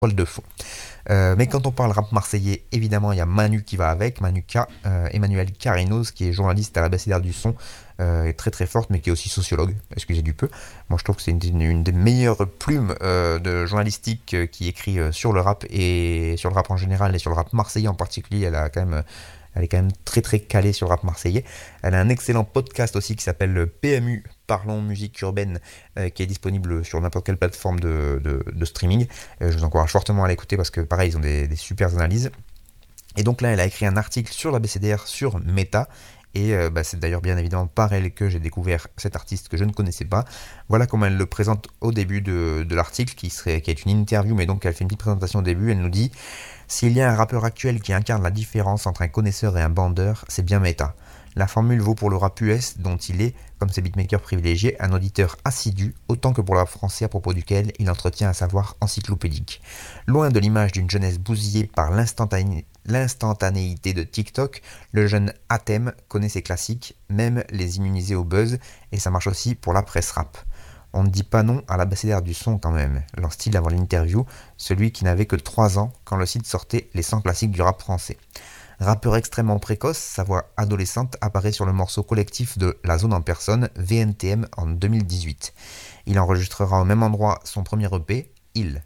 toile de fond. Mais quand on parle rap marseillais, évidemment, il y a Manu qui va avec, Manu K, Emmanuel Carinos, qui est journaliste à l'Abécédaire du son, est très très forte, mais qui est aussi sociologue, excusez du peu. Moi, je trouve que c'est une des meilleures plumes de journalistique qui écrit sur le rap, et sur le rap en général, et sur le rap marseillais en particulier. Elle est quand même très très calée sur le rap marseillais. Elle a un excellent podcast aussi qui s'appelle PMU, Parlons Musique Urbaine, qui est disponible sur n'importe quelle plateforme de streaming. Je vous encourage fortement à l'écouter parce que pareil, ils ont des super analyses. Et donc là, elle a écrit un article sur la BCDR sur Meta. Et c'est d'ailleurs bien évidemment par elle que j'ai découvert cet artiste que je ne connaissais pas. Voilà comment elle le présente au début de l'article, qui est une interview, mais donc elle fait une petite présentation au début. Elle nous dit: s'il y a un rappeur actuel qui incarne la différence entre un connaisseur et un bandeur, c'est bien Meta. La formule vaut pour le rap US, dont il est, comme ses beatmakers privilégiés, un auditeur assidu, autant que pour le rap français à propos duquel il entretient un savoir encyclopédique. Loin de l'image d'une jeunesse bousillée par l'instantanéité de TikTok, le jeune Athème connaît ses classiques, même les immunisés au buzz, et ça marche aussi pour la presse rap. On ne dit pas non à l'Abécédaire du son quand même, lance-t-il avant l'interview, celui qui n'avait que 3 ans quand le site sortait les 100 classiques du rap français. Rappeur extrêmement précoce, sa voix adolescente apparaît sur le morceau collectif de La Zone en personne, VNTM, en 2018. Il enregistrera au même endroit son premier EP, Il.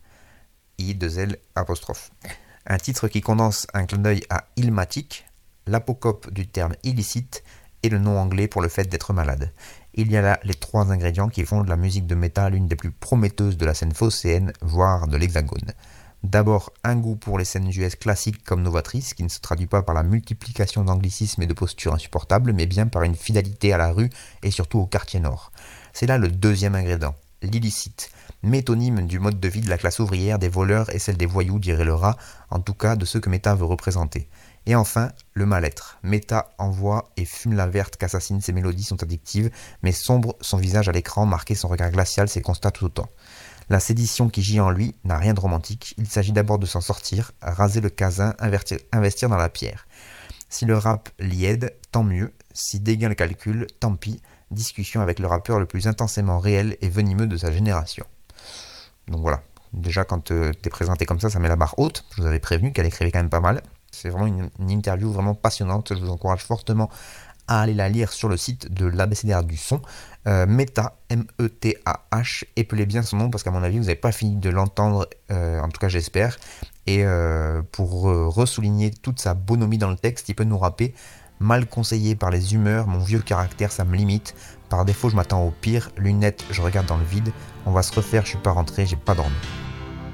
I2L apostrophe. Un titre qui condense un clin d'œil à Illmatic, l'apocope du terme illicite et le nom anglais pour le fait d'être malade. Il y a là les 3 ingrédients qui font de la musique de métal l'une des plus prometteuses de la scène phocéenne, voire de l'Hexagone. D'abord, un goût pour les scènes US classiques comme novatrices, qui ne se traduit pas par la multiplication d'anglicismes et de postures insupportables, mais bien par une fidélité à la rue et surtout au quartier nord. C'est là le deuxième ingrédient, l'illicite, métonyme du mode de vie de la classe ouvrière, des voleurs et celle des voyous, dirait le rat, en tout cas de ceux que Meta veut représenter. Et enfin, le mal-être. Meta envoie et fume la verte qu'assassine, ses mélodies sont addictives, mais sombre son visage à l'écran, marqué son regard glacial, ses constats tout autant. La sédition qui gît en lui n'a rien de romantique, il s'agit d'abord de s'en sortir, raser le casin, investir dans la pierre. Si le rap l'y aide, tant mieux, si dégain le calcul, tant pis, discussion avec le rappeur le plus intensément réel et venimeux de sa génération. Donc voilà, déjà quand t'es présenté comme ça met la barre haute, je vous avais prévenu qu'elle écrivait quand même pas mal. C'est vraiment une interview vraiment passionnante, je vous encourage fortement à aller la lire sur le site de l'Abécédaire du son. Meta, M-E-T-A-H, épelez bien son nom parce qu'à mon avis vous n'avez pas fini de l'entendre, en tout cas j'espère. Et pour ressouligner toute sa bonhomie dans le texte, il peut nous rapper: mal conseillé par les humeurs, mon vieux caractère ça me limite, par défaut je m'attends au pire, lunettes je regarde dans le vide, on va se refaire, je suis pas rentré, j'ai pas dormi.